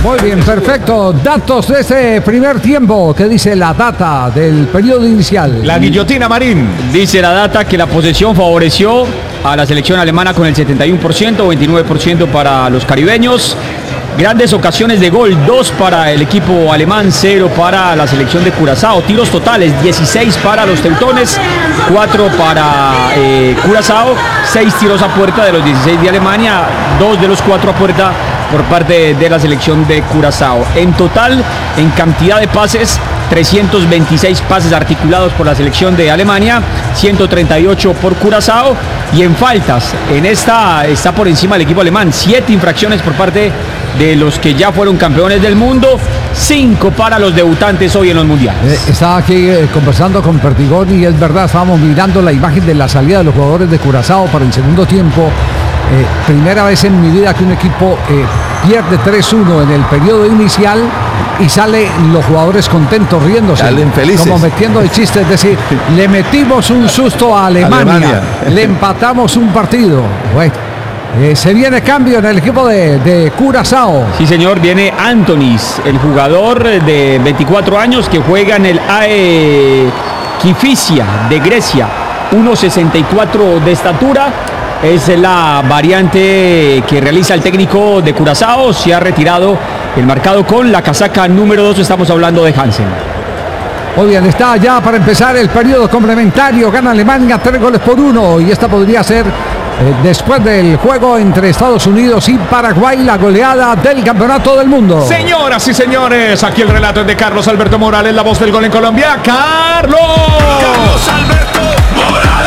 Muy bien, perfecto. Datos de ese primer tiempo. ¿Qué dice la data del periodo inicial? La guillotina, Marín. Dice la data que la posesión favoreció a la selección alemana con el 71%, 29% para los caribeños. Grandes ocasiones de gol, 2 para el equipo alemán, 0 para la selección de Curazao. Tiros totales, 16 para los teutones, 4 para Curazao, 6 tiros a puerta de los 16 de Alemania, 2 de los 4 a puerta por parte de la selección de Curazao. En total, en cantidad de pases, 326 pases articulados por la selección de Alemania, 138 por Curazao. Y en faltas, en esta está por encima el equipo alemán, 7 infracciones por parte de los que ya fueron campeones del mundo, 5 para los debutantes hoy en los mundiales. Estaba aquí conversando con Perdigón y es verdad, estábamos mirando la imagen de la salida de los jugadores de Curazao para el segundo tiempo. Primera vez en mi vida que un equipo pierde 3-1 en el periodo inicial y salen los jugadores contentos, riéndose, salen felices, como metiendo el chiste, es decir, le metimos un susto a Alemania. Le empatamos un partido. Bueno, se viene cambio en el equipo de Curazao. Sí, señor, viene Antonis, el jugador de 24 años que juega en el AE Kifisia de Grecia, 1.64 de estatura. Es la variante que realiza el técnico de Curazao. Se ha retirado el marcado con la casaca número 2. Estamos hablando de Hansen. Muy bien, está ya para empezar el periodo complementario. Gana Alemania 3-1 y esta podría ser, después del juego entre Estados Unidos y Paraguay, la goleada del campeonato del mundo. Señoras y señores, aquí el relato es de Carlos Alberto Morales, la voz del gol en Colombia. ¡Carlos Alberto Morales!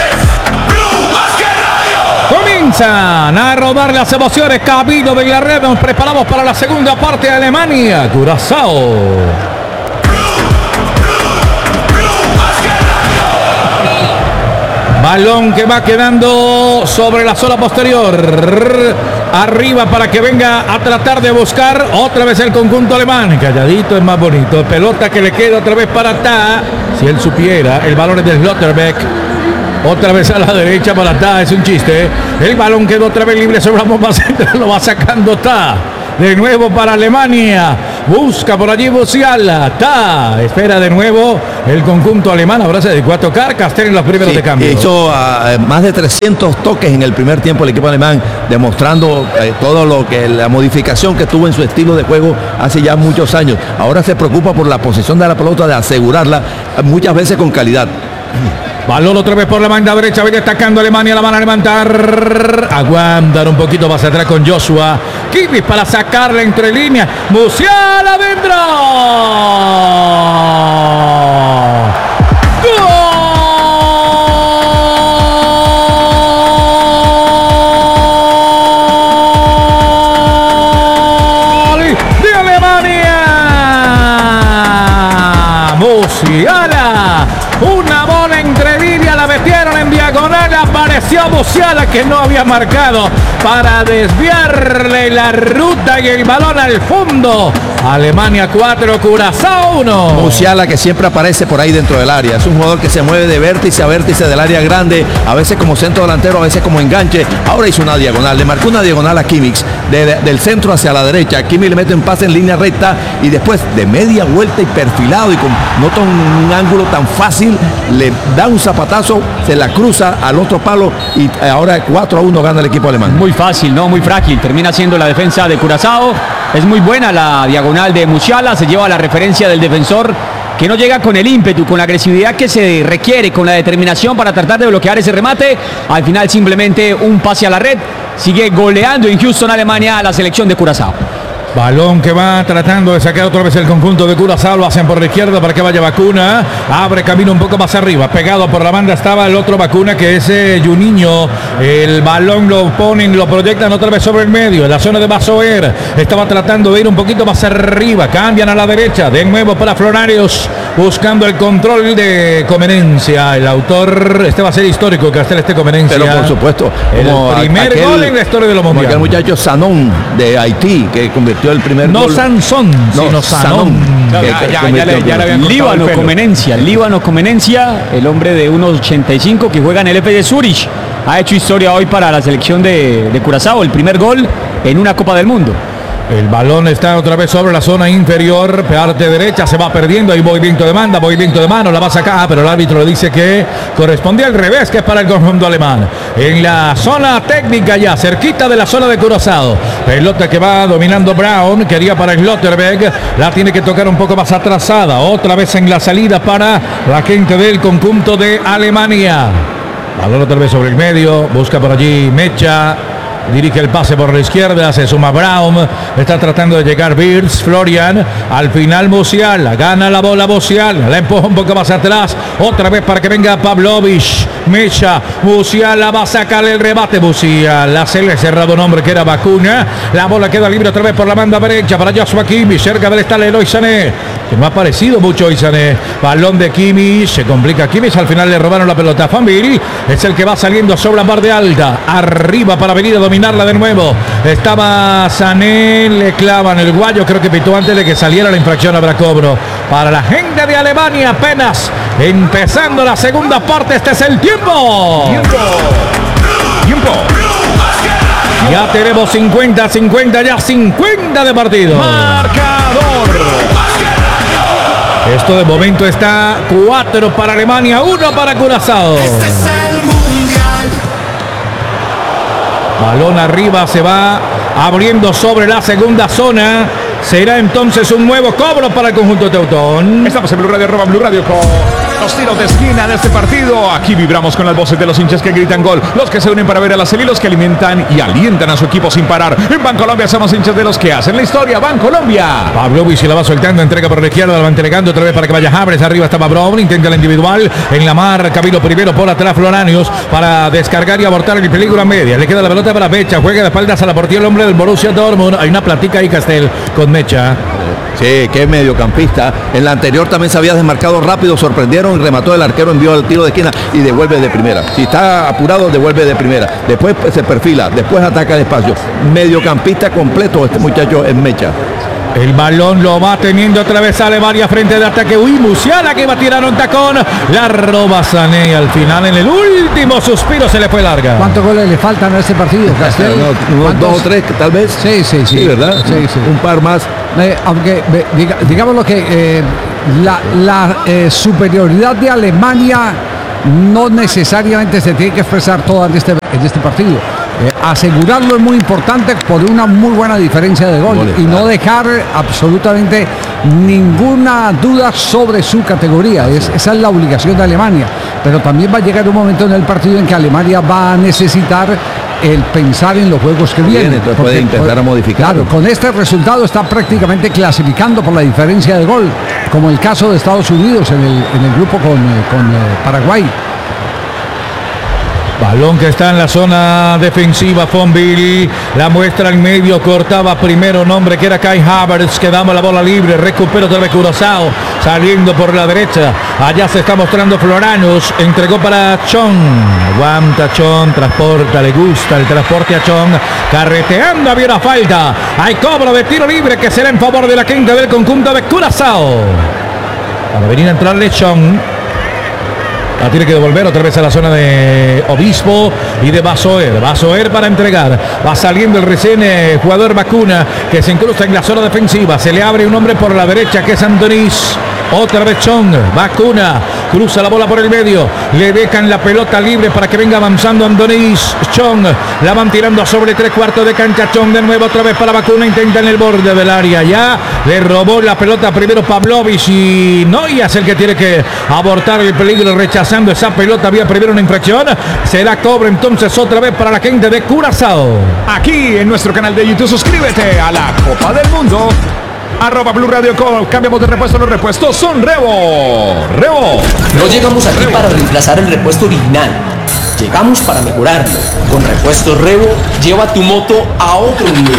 Comienzan a rodar las emociones. Camino de la red. Nos preparamos para la segunda parte de Alemania. Curazao. Balón que va quedando sobre la zona posterior. Arriba para que venga a tratar de buscar otra vez el conjunto alemán. Calladito es más bonito. Pelota que le queda otra vez para Ta. Si él supiera, el balón es de Slotterbeck. Otra vez a la derecha para Ta, es un chiste. El balón quedó otra vez libre sobre la bomba central, lo va sacando Ta. De nuevo para Alemania. Busca por allí Musiala. Ta. Espera de nuevo el conjunto alemán. Ahora se dedicó a tocar Castel en los primeros de cambio. Hizo más de 300 toques en el primer tiempo el equipo alemán, demostrando todo lo que la modificación que tuvo en su estilo de juego hace ya muchos años. Ahora se preocupa por la posición de la pelota, de asegurarla muchas veces con calidad. Balón otra vez por la banda derecha, viene destacando Alemania, la van a levantar. Aguantan un poquito más atrás con Joshua. Kimmich para sacarla entre líneas. Musiala adentro. ¡Gol de Alemania! Musiala. Una bola entre líneas, la metieron en diagonal, apareció Musiala que no había marcado para desviarle la ruta y el balón al fondo. Alemania 4, Curazao 1. Musiala, que siempre aparece por ahí dentro del área. Es un jugador que se mueve de vértice a vértice del área grande, a veces como centro delantero, a veces como enganche. Ahora hizo una diagonal, le marcó una diagonal a Kimmich, del centro hacia la derecha. Kimmich le mete un pase en línea recta y después de media vuelta y perfilado y con no tan un ángulo tan fácil, le da un zapatazo, se la cruza al otro palo y ahora 4-1 gana el equipo alemán. Muy fácil, ¿no? Muy frágil. Termina siendo la defensa de Curazao. Es muy buena la diagonal de Musiala. Se lleva la referencia del defensor, que no llega con el ímpetu, con la agresividad que se requiere, con la determinación para tratar de bloquear ese remate. Al final simplemente un pase a la red. Sigue goleando en Houston, Alemania, a la selección de Curazao. Balón que va tratando de sacar otra vez el conjunto de Curazao. Lo hacen por la izquierda para que vaya Bacuna. Abre camino un poco más arriba. Pegado por la banda estaba el otro Bacuna, que es Juninho. El balón lo ponen, lo proyectan otra vez sobre el medio. En la zona de Basoer. Estaba tratando de ir un poquito más arriba. Cambian a la derecha. De nuevo para Florarios. Buscando el control de Comenencia. El autor, este va a ser histórico que Castel esté Comenencia. Pero por supuesto, el primer gol en la historia de los mundiales. El muchacho Sanón de Haití, que convirtió el primer no gol. Sansón, sino Sanón. Líbano Comenencia, el hombre de 1.85 que juega en el FC Zurich. Ha hecho historia hoy para la selección de Curazao. El primer gol en una Copa del Mundo. El balón está otra vez sobre la zona inferior, parte derecha, se va perdiendo, hay movimiento de banda, movimiento de mano, la va a sacar, pero el árbitro le dice que corresponde al revés, que es para el conjunto alemán. En la zona técnica ya, cerquita de la zona de Curazao. Pelota que va dominando Brown, quería para Schlotterbeck, la tiene que tocar un poco más atrasada, otra vez en la salida para la gente del conjunto de Alemania. Balón otra vez sobre el medio, busca por allí Mecha. Dirige el pase por la izquierda, se suma Brown, está tratando de llegar Wirtz, Florian, al final Musiala, gana la bola Musiala, la empuja un poco más atrás, otra vez para que venga Pavlovich, Mecha, Musiala va a sacar el remate, Musiala, se le ha cerrado un hombre que era Vacuna, la bola queda libre otra vez por la banda derecha para Joshua Kimmich, cerca del está Leroy Sané, que no ha aparecido mucho hoy Sané, balón de Kimmich, se complica Kimmich, al final le robaron la pelota a Fanville, es el que va saliendo sobre la parte alta, arriba para venir a dominarla de nuevo, estaba Sané, le clavan el guayo, creo que pitó antes de que saliera la infracción, habrá cobro para la gente de Alemania, apenas empezando la segunda parte, este es el tiempo. Ya tenemos 50, ya 50 de partido. Marcador. Esto de momento está 4 para Alemania, 1 para Curazao. Este es el mundial. Balón arriba, se va abriendo sobre la segunda zona. Será entonces un nuevo cobro para el conjunto teutón. Estamos en Blue Radio, @Blue Radio con los tiros de esquina de este partido. Aquí vibramos con las voces de los hinchas que gritan gol, los que se unen para ver a la serie, los que alimentan y alientan a su equipo sin parar. En Bancolombia somos hinchas de los que hacen la historia. Bancolombia. Pavlovich se la va soltando, entrega por la izquierda, la va entregando otra vez para que vaya Habres. Arriba estaba Brown, intenta la individual. En la marca vino primero por atrás Floranius para descargar y abortar el peligro a media. Le queda la pelota para Mecha, juega de espaldas a la portería el hombre del Borussia Dortmund. Hay una platica ahí, Castel, con Mecha. Sí, que es mediocampista. En la anterior también se había desmarcado rápido, sorprendieron, remató el arquero, envió el tiro de esquina y devuelve de primera. Si está apurado, devuelve de primera. Después se perfila, después ataca despacio. Mediocampista completo este muchacho es Mecha. El balón lo va teniendo otra vez Alemania frente de ataque. Uy, Musiala que va a tirar un tacón. La roba Sané al final en el último suspiro se le fue larga. ¿Cuántos goles le faltan a este partido, Castel? Unos 2 o 3 tal vez. Sí, ¿verdad? Sí. Un par más. Aunque digamos lo que la superioridad de Alemania no necesariamente se tiene que expresar toda en este partido. Asegurarlo es muy importante por una muy buena diferencia de gol y no dejar absolutamente ninguna duda sobre su categoría. Esa es la obligación de Alemania, pero también va a llegar un momento en el partido en que Alemania va a necesitar el pensar en los juegos que vienen. Entonces puede intentar modificar. Claro, con este resultado está prácticamente clasificando por la diferencia de gol, como el caso de Estados Unidos en el grupo con Paraguay. Balón que está en la zona defensiva, Fonville, la muestra en medio, cortaba primero un hombre que era Kai Havertz, que damos la bola libre, recupera otra vez Curazao, saliendo por la derecha, allá se está mostrando Floranius, entregó para Chong, aguanta Chong, transporta, le gusta el transporte a Chong, carreteando, había una falta, hay cobro de tiro libre que será en favor de la quinta del conjunto de Curazao, para venir a entrarle Chong. La tiene que devolver otra vez a la zona de Obispo y de Basoer. Basoer para entregar. Va saliendo el recién jugador Vacuna que se incrusta en la zona defensiva. Se le abre un hombre por la derecha que es Andonis. Otra vez Chong, Vacuna, cruza la bola por el medio, le dejan la pelota libre para que venga avanzando Andonis. Chong, la van tirando sobre 3/4 de cancha. Chong de nuevo otra vez para Vacuna, intenta en el borde del área, ya le robó la pelota primero Pavlovich y Neuer es el que tiene que abortar el peligro rechazando esa pelota. Había primero una infracción, será cobro entonces otra vez para la gente de Curazao. Aquí en nuestro canal de YouTube, suscríbete a la Copa del Mundo. @Blue Radio Com. Cambiamos de repuesto, los repuestos son Revo. No llegamos aquí para reemplazar el repuesto original. Llegamos para mejorarlo. Con Repuestos Revo, lleva tu moto a otro nivel.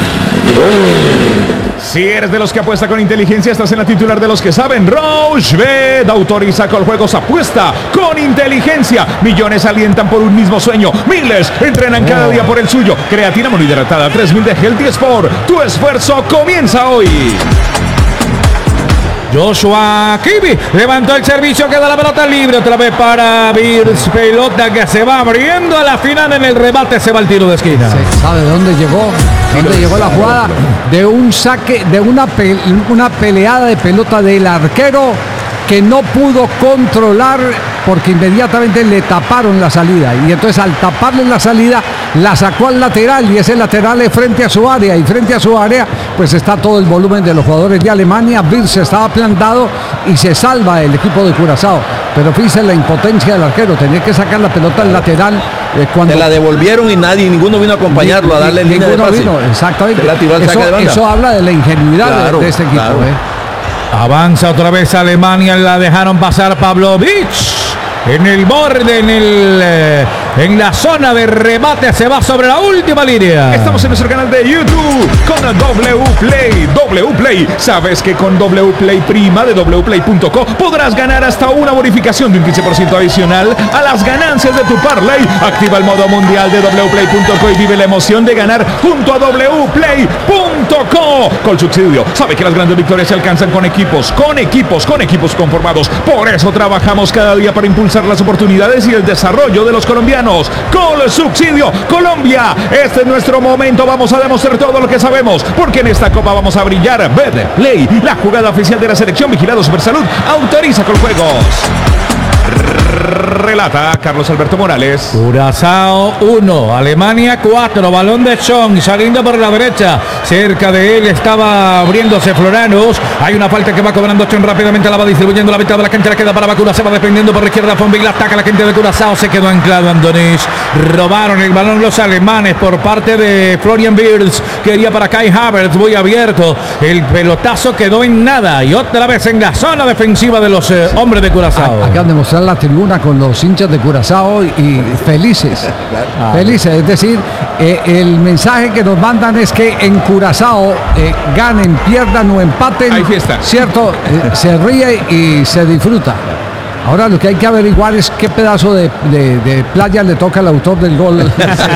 Si eres de los que apuesta con inteligencia, estás en la titular de los que saben. Rochebet autoriza con juegos, apuesta con inteligencia. Millones alientan por un mismo sueño. Miles entrenan cada día por el suyo. Creatina monohidratada 3000 de Healthy Sport. Tu esfuerzo comienza hoy. Joshua Kimmich levantó el servicio, queda la pelota libre otra vez para Wirtz. Pelota que se va abriendo a la final. En el remate se va el tiro de esquina. ¿Sabe dónde llegó? ¿Dónde llegó la jugada? De un saque, de una peleada de pelota del arquero que no pudo controlar porque inmediatamente le taparon la salida, y entonces al taparle la salida la sacó al lateral, y ese lateral es frente a su área, y frente a su área pues está todo el volumen de los jugadores de Alemania. Wirtz estaba plantado y se salva el equipo de Curazao, pero fíjense la impotencia del arquero, tenía que sacar la pelota al lateral cuando se la devolvieron y ninguno vino a acompañarlo a darle línea de pase. Exactamente. Eso habla de la ingenuidad de este equipo. Avanza otra vez Alemania, la dejaron pasar Pavlovic. En el borde, en la zona de remate, se va sobre la última línea. Estamos en nuestro canal de YouTube con el WPlay. WPlay. ¿Sabes que con WPlay Prima de wplay.co podrás ganar hasta una bonificación de un 15% adicional a las ganancias de tu parlay? Activa el modo mundial de wplay.co y vive la emoción de ganar junto a wplay.co. Con subsidio. Sabe que las grandes victorias se alcanzan con equipos conformados. Por eso trabajamos cada día para impulsar las oportunidades y el desarrollo de los colombianos. Con subsidio Colombia, este es nuestro momento. Vamos a demostrar todo lo que sabemos, porque en esta copa vamos a brillar. Betplay, la jugada oficial de la selección, vigilado Supersalud, autoriza con juegos. Relata Carlos Alberto Morales. Curazao 1, Alemania 4, balón de Chong saliendo por la derecha, cerca de él estaba abriéndose Floranos, hay una falta que va cobrando Chong, rápidamente la va distribuyendo, la mitad de la cancha la queda para Bakura, se va defendiendo por la izquierda, Fonville ataca la gente de Curazao, se quedó anclado Andonis, robaron el balón los alemanes por parte de Florian Wirtz, quería para Kai Havertz, muy abierto, el pelotazo quedó en nada, y otra vez en la zona defensiva de los hombres de Curazao. Acaban de mostrar la tribuna con los hinchas de Curazao y felices, es decir, el mensaje que nos mandan es que en Curazao ganen, pierdan o empaten, hay fiesta, cierto, se ríe y se disfruta. Ahora lo que hay que averiguar es qué pedazo de playa le toca al autor del gol.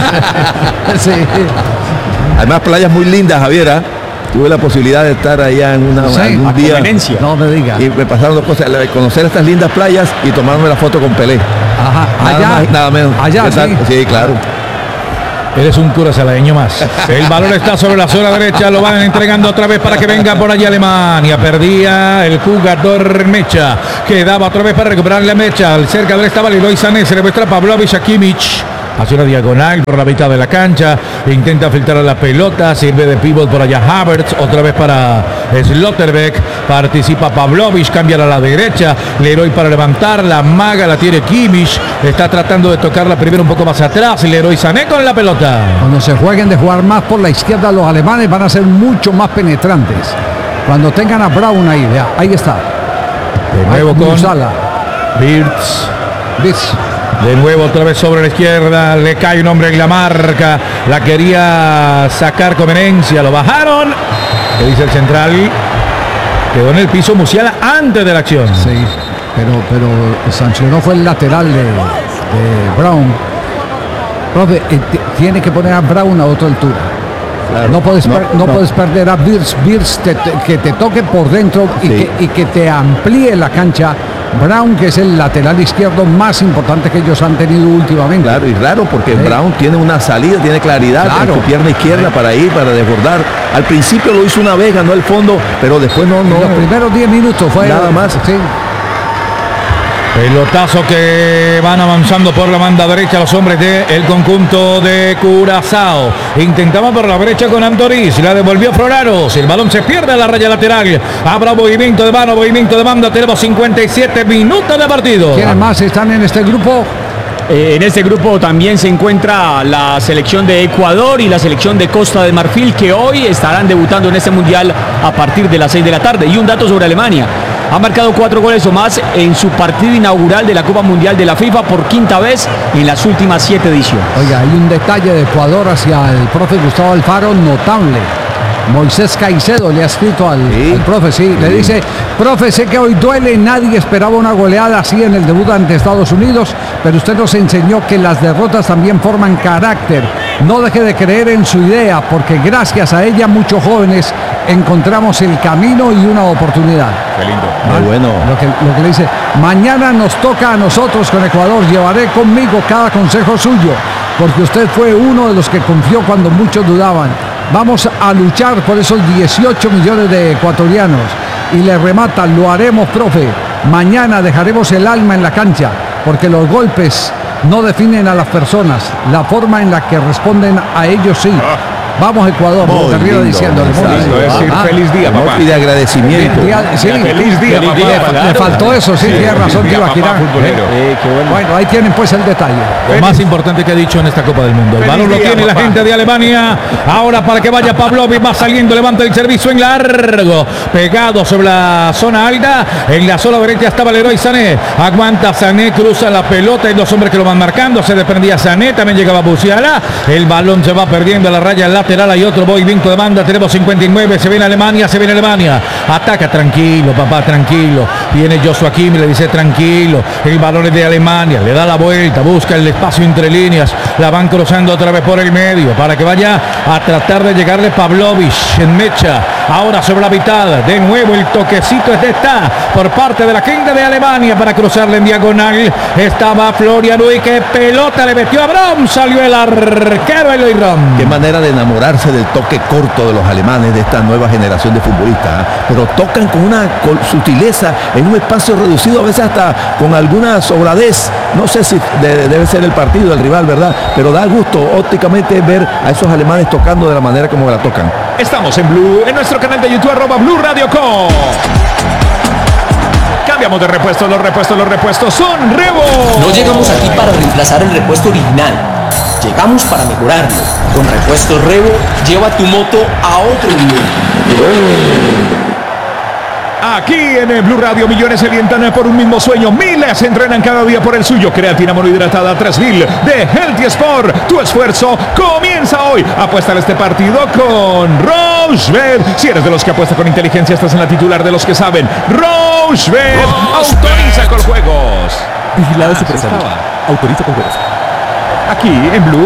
Sí. Además, playas muy lindas, Javier. Tuve la posibilidad de estar allá en un día. No me diga. Y me pasaron dos cosas: conocer estas lindas playas y tomarme la foto con Pelé. Ajá, nada más, nada menos. Allá, sí. Sí, claro. Eres un curazaleño más. El balón está sobre la zona derecha, lo van entregando otra vez para que venga por allí Alemania. Perdía el jugador Mecha, quedaba otra vez para recuperar la Mecha. Cerca de él estaba Leroy Sané, se le muestra Pavlovic a Kimmich. Hace una diagonal por la mitad de la cancha, intenta filtrar la pelota, sirve de pivot por allá Havertz, otra vez para Slotterbeck, participa Pavlovic, cambia a la derecha, Leroy para levantar, la maga la tiene Kimmich, está tratando de tocarla primero un poco más atrás, Leroy Sané con la pelota. Cuando se jueguen de jugar más por la izquierda, los alemanes van a ser mucho más penetrantes. Cuando tengan a Braun ahí, vea, ahí está. De nuevo con Musala. Wirtz. De nuevo otra vez sobre la izquierda, le cae un hombre en la marca, la quería sacar Comenencia, lo bajaron, le dice el central, quedó en el piso Musiala antes de la acción. Sí, pero sancionó fue el lateral de Braun. Profe, tiene que poner a Braun a otra altura. Claro, no puedes perder a Wirtz que te toque por dentro y que te amplíe la cancha. Braun, que es el lateral izquierdo más importante que ellos han tenido últimamente. Claro, y raro porque Braun tiene una salida, tiene claridad en su pierna izquierda para ir, para desbordar. Al principio lo hizo una vez, ganó el fondo, pero después no. Los primeros 10 minutos fue nada más. Sí. Pelotazo que van avanzando por la banda derecha los hombres del conjunto de Curazao. Intentaba por la derecha con Andonis, la devolvió Floranos, el balón se pierde a la raya lateral. Habrá movimiento de mano, movimiento de banda, tenemos 57 minutos de partido. ¿Quiénes más están en este grupo? En este grupo también se encuentra la selección de Ecuador y la selección de Costa de Marfil, que hoy estarán debutando en este mundial a partir de las 6 de la tarde. Y un dato sobre Alemania: ha marcado 4 goles o más en su partido inaugural de la Copa Mundial de la FIFA por quinta vez en las últimas 7 ediciones. Oiga, hay un detalle de Ecuador hacia el profe Gustavo Alfaro notable. Moisés Caicedo le ha escrito al profe, le dice: profe, sé que hoy duele, nadie esperaba una goleada así en el debut ante Estados Unidos, pero usted nos enseñó que las derrotas también forman carácter no deje de creer en su idea, porque gracias a ella muchos jóvenes encontramos el camino y una oportunidad. Qué lindo. Muy bueno. Lo que le dice, mañana nos toca a nosotros con Ecuador, llevaré conmigo cada consejo suyo, porque usted fue uno de los que confió cuando muchos dudaban. Vamos a luchar por esos 18 millones de ecuatorianos. Y le remata, lo haremos, profe. Mañana dejaremos el alma en la cancha, porque los golpes no definen a las personas, la forma en la que responden a ellos sí. Vamos Ecuador, Muy termina lindo, diciéndole. Muy exacto. lindo. Decir feliz día, papá. Y de agradecimiento. Sí, Feliz día, papá. le faltó eso, sí, tiene razón, Feliz día, Tibaquirá. papá, futbolero. Bueno, ahí tienen pues el detalle. Lo más importante que ha dicho en esta Copa del Mundo. El Feliz balón lo día, tiene la papá. gente de Alemania. Ahora para que vaya Pavlovic, va saliendo, levanta el servicio en largo. Pegado sobre la zona alta. En la zona derecha estaba Leroy Sané. Aguanta Sané, cruza la pelota y los hombres que lo van marcando. Se desprendía Sané, también llegaba Musiala. El balón se va perdiendo a la raya lateral. Hay otro movimiento de banda. Tenemos 59. Se viene Alemania, se viene Alemania. Ataca, tranquilo, papá, tranquilo. Viene Joshua Kimmich, le dice tranquilo. El balón es de Alemania. Le da la vuelta, busca el espacio entre líneas. La van cruzando otra vez por el medio para que vaya a tratar de llegarle Pavlovic en mecha. Ahora sobre la mitad. De nuevo el toquecito es de esta por parte de la gente de Alemania para cruzarle en diagonal. Estaba Florian Wirtz, que pelota le metió a Brom. Salió el arquero Eloy Brom. Qué manera de enamorarse del toque corto de los alemanes, de esta nueva generación de futbolistas, ¿eh? Pero tocan con una sutileza en un espacio reducido, a veces hasta con alguna sobradez. No sé si debe ser el partido del rival, ¿verdad? Pero da gusto ópticamente ver a esos alemanes tocando de la manera como la tocan. Estamos en Blue, en nuestro canal de YouTube, @Blue Radio Co. Cambiamos de repuesto, los repuestos son Revo. No llegamos aquí para reemplazar el repuesto original. Llegamos para mejorarlo. Con Repuestos Revo, lleva tu moto a otro nivel. Aquí en el Blue Radio, millones se alientan por un mismo sueño. Miles se entrenan cada día por el suyo. Creatina monohidratada 3000 de Healthy Sport. Tu esfuerzo comienza hoy. Apuesta a este partido con Rochebet. Si eres de los que apuesta con inteligencia, estás en la titular de los que saben. Rochebet autoriza con juegos. Vigilado Supersalud. Autoriza con juegos. Aquí en Blue.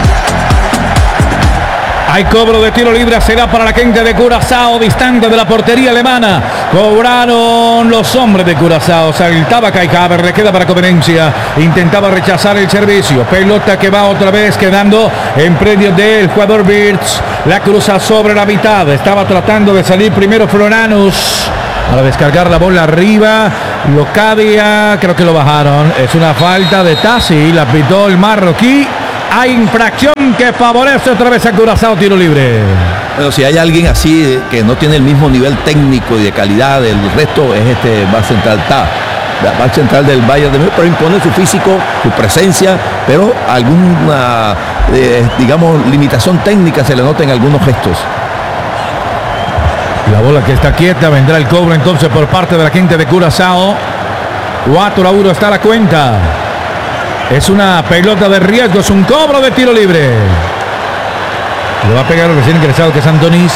Hay cobro de tiro libre, será para la gente de Curazao, distante de la portería alemana. Cobraron los hombres de Curazao. Saltaba Kai Havertz, le queda para Conveniencia. Intentaba rechazar el servicio. Pelota que va otra vez quedando en predio del jugador Wirtz. La cruza sobre la mitad. Estaba tratando de salir primero Floranus. Para descargar la bola arriba. Locadia, creo que lo bajaron. Es una falta de Tassi. La pitó el marroquí. Hay infracción que favorece otra vez a Curazao, tiro libre. Pero si hay alguien así que no tiene el mismo nivel técnico y de calidad del resto, es este back central del Bayern de Múnich, pero impone su físico, su presencia, pero alguna, digamos, limitación técnica se le nota en algunos gestos. La bola que está quieta, vendrá el cobro entonces por parte de la gente de Curazao. 4-1 está la cuenta. Es una pelota de riesgo, es un cobro de tiro libre. Le va a pegar el recién ingresado que es Antonis.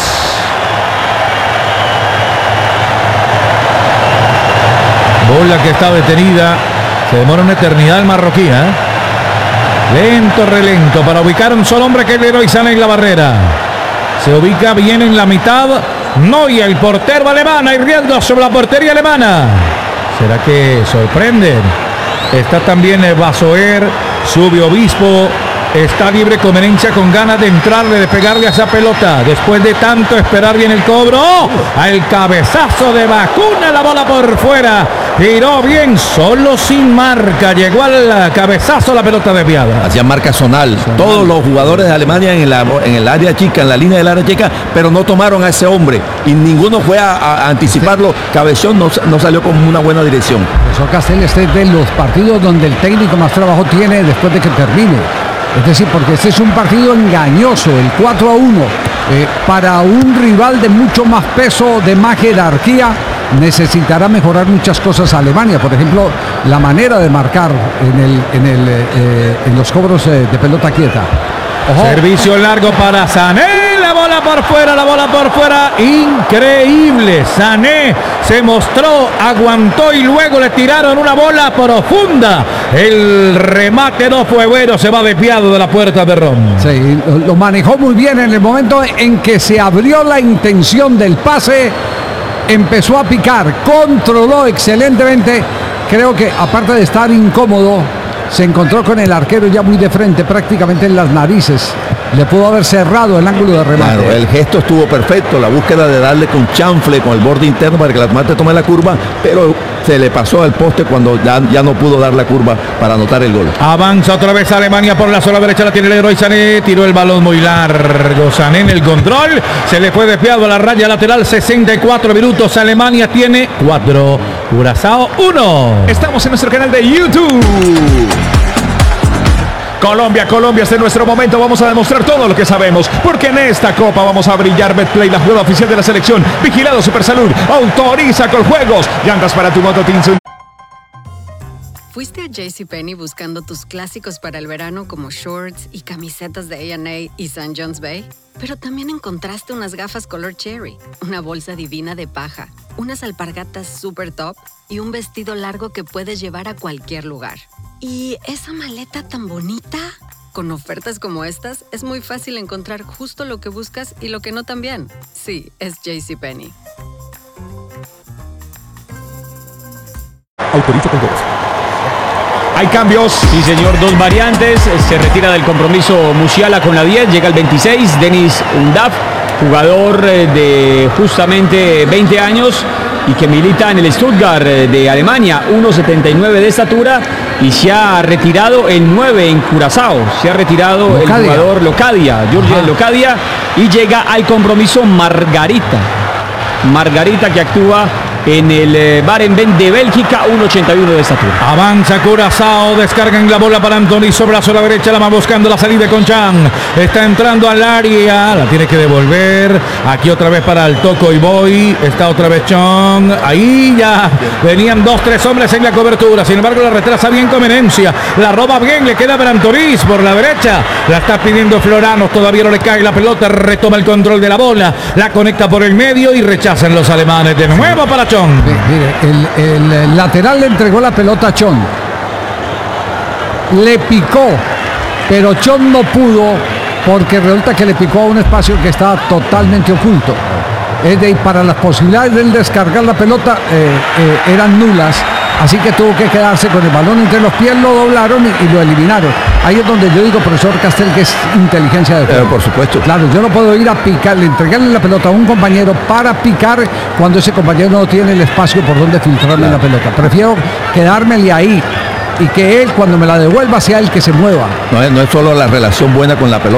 Bola que está detenida. Se demora una eternidad el marroquí, ¿eh? Lento, relento, para ubicar un solo hombre que es Leroy Sané en la barrera. Se ubica bien en la mitad. Neuer, el portero alemán. Hay riesgo sobre la portería alemana. ¿Será que sorprenden? Está también Basoer, Subi Obispo. Está libre Conveniencia con ganas de entrarle, de pegarle a esa pelota. Después de tanto esperar bien el cobro. Al cabezazo de Vacuna, la bola por fuera. Tiró bien, solo sin marca. Llegó al cabezazo la pelota desviada. Hacía marca zonal. Todos los jugadores de Alemania en el área chica, en la línea del área chica, pero no tomaron a ese hombre. Y ninguno fue a anticiparlo. Cabezón no salió con una buena dirección. Eso Castel, este es de los partidos donde el técnico más trabajo tiene después de que termine. Es decir, porque este es un partido engañoso, el 4-1. Para un rival de mucho más peso, de más jerarquía, necesitará mejorar muchas cosas Alemania. Por ejemplo, la manera de marcar en los cobros de pelota quieta. Ojo. Servicio largo para Sané. La la bola por fuera, increíble. Sané se mostró, aguantó y luego le tiraron una bola profunda. El remate no fue bueno, se va desviado de la puerta de Ron. Sí, lo manejó muy bien en el momento en que se abrió la intención del pase. Empezó a picar, controló excelentemente. Creo que aparte de estar incómodo, se encontró con el arquero ya muy de frente, prácticamente en las narices. Le pudo haber cerrado el ángulo de remate. Claro, el gesto estuvo perfecto, la búsqueda de darle con chanfle, con el borde interno para que el Atlante tome la curva, pero se le pasó al poste cuando ya no pudo dar la curva para anotar el gol. Avanza otra vez Alemania por la zona derecha, la tiene el héroe Sané, tiró el balón muy largo. Sané en el control, se le fue desviado a la raya lateral. 64 minutos, Alemania tiene 4, Curazao 1. Estamos en nuestro canal de YouTube. Colombia, este es nuestro momento, vamos a demostrar todo lo que sabemos, porque en esta copa vamos a brillar. Betplay, la jugada oficial de la selección, vigilado Supersalud, autoriza Coljuegos, llantas para tu moto Tinsun. ¿Fuiste a JCPenney buscando tus clásicos para el verano como shorts y camisetas de A&A y St. John's Bay? Pero también encontraste unas gafas color cherry, una bolsa divina de paja, unas alpargatas super top y un vestido largo que puedes llevar a cualquier lugar. ¿Y esa maleta tan bonita? Con ofertas como estas, es muy fácil encontrar justo lo que buscas y lo que no también. Sí, es JCPenney. Autoriza con juegos. Hay cambios. Sí, señor, 2 variantes. Se retira del compromiso Musiala con la 10. Llega el 26, Denis Undaf, jugador de justamente 20 años y que milita en el Stuttgart de Alemania, 1,79 de estatura, y se ha retirado el 9 en Curazao. Se ha retirado Locadia. El jugador Locadia, Jürgen Locadia, y llega al compromiso Margarita, que actúa en el Barenven de Bélgica, 1,81 de estatura. Avanza Curazao, descargan la bola para Antoni sobre la zona derecha, la va buscando la salida con Chan. Está entrando al área, la tiene que devolver. Aquí otra vez para el Toco y Boy. Está otra vez Chong. Ahí ya venían 2-3 hombres en la cobertura. Sin embargo, la retrasa bien Comenencia. La roba bien, le queda Brantoris por la derecha. La está pidiendo Florano, todavía no le cae la pelota. Retoma el control de la bola. La conecta por el medio y rechazan los alemanes. De nuevo para Chong. Mire, el lateral le entregó la pelota a Chon. Le picó, pero Chon no pudo porque resulta que le picó a un espacio que estaba totalmente oculto. Es de, para las posibilidades de él descargar la pelota eran nulas. Así que tuvo que quedarse con el balón entre los pies, lo doblaron y lo eliminaron. Ahí es donde yo digo, profesor Castel, que es inteligencia de juego. Por supuesto. Claro, yo no puedo ir a picarle, entregarle la pelota a un compañero para picar cuando ese compañero no tiene el espacio por donde filtrarle la pelota. Prefiero quedármele ahí y que él, cuando me la devuelva, sea el que se mueva. No es solo la relación buena con la pelota.